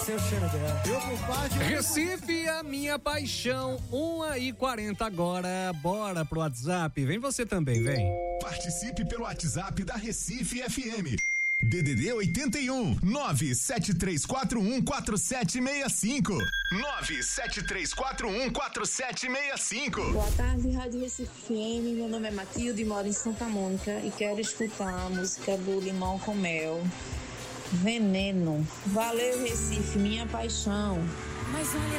Seu cheiro dela. Meu compadre. Recife, a minha paixão, 1h40 agora, bora pro WhatsApp, vem você também, vem. Participe pelo WhatsApp da Recife FM. DDD 81 973414765 973414765. Boa tarde, Rádio Recife FM. Meu nome é Matilde, moro em Santa Mônica e quero escutar a música do Limão com Mel, Veneno. Valeu, Recife, minha paixão. Mas olha